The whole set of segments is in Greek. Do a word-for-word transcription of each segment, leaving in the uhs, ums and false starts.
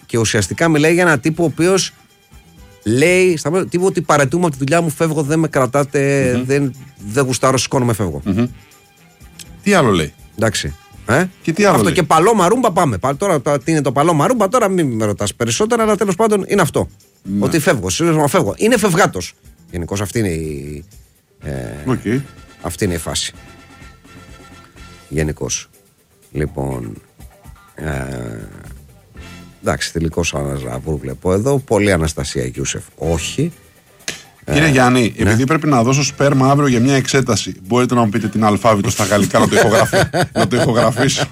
και ουσιαστικά μιλάει για έναν τύπο ο οποίος λέει στα τύπο ότι παρετούμε από τη δουλειά μου, φεύγω, δεν με κρατάτε, mm-hmm. δεν, δεν γουστάρω, σηκώνομαι, φεύγω. Mm-hmm. Τι άλλο λέει? Εντάξει. Ε? Και τι άλλο αυτό λέει? Και Παλώμα Ρούμπα πάμε. Τώρα, τώρα, τι είναι το Παλώμα Ρούμπα, τώρα μην με ρωτάς περισσότερα, αλλά τέλος πάντων είναι αυτό. Ναι. Ότι φεύγω, σήμερα φεύγω. Είναι φευγάτος. Γενικώς αυτή είναι η. Ε, okay. Αυτή είναι η φάση. Γενικώς. Λοιπόν. Ε, εντάξει, τελικώς Αναζαβούρ βλέπω εδώ. Πολύ Αναστασία Γιούσεφ. Όχι. Κύριε ε, Γιάννη, ναι. επειδή πρέπει να δώσω σπέρμα αύριο για μια εξέταση, μπορείτε να μου πείτε την αλφάβητο στα γαλλικά να το, ηχογραφ... να το ηχογραφήσω.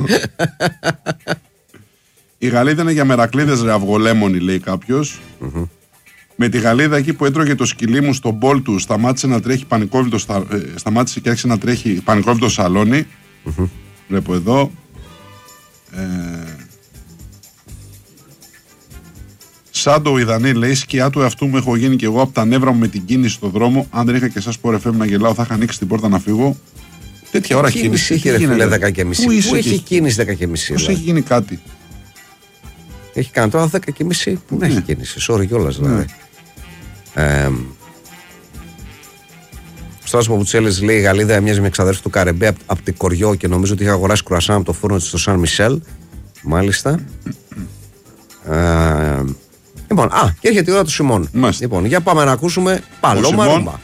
Η Γαλλίδα είναι για μερακλείδες ρε αυγολέμονη, λέει κάποιος. Mm-hmm. Με τη Γαλλίδα εκεί που έτρωγε το σκυλί μου στον μπολ του, σταμάτησε να τρέχει πανικόβλητο, στα... ε, σταμάτησε και άρχισε να τρέχει πανικόβλητο σαλόνι. Mm-hmm. Βλέπω εδώ. Ε... Σαν το Ιδανή, λέει, σκιά του εαυτού μου έχω γίνει και εγώ από τα νεύρα μου με την κίνηση στον δρόμο. Αν δεν είχα και εσάς που ρεφέμαι να γελάω, θα είχα ανοίξει την πόρτα να φύγω. Τέτοια ώρα κίνηση. Είχε ρε φίλε δέκα και μισή. Πού, Πού έχει κίνηση δέκα και μισή? Πώς έχει γίνει κάτι? Έχει κάνει τώρα δέκα και μισή. Πού να ναι. έχει κίνηση? Sorry κιόλας δηλαδή. Ναι. Ε, ο Στράτος Παπουτσέλης λέει: η Γαλλίδα μοιάζει με εξαδέρφη του Καρεμπέ από, από την Κοριό και νομίζω ότι είχε αγοράσει κρουασάν από το φούρνο της στο Σαν Μισελ. Μάλιστα. ε, Λοιπόν, α, και έρχεται η ώρα του Σιμών. Λοιπόν, για πάμε να ακούσουμε Παλώμα Ρούμπα.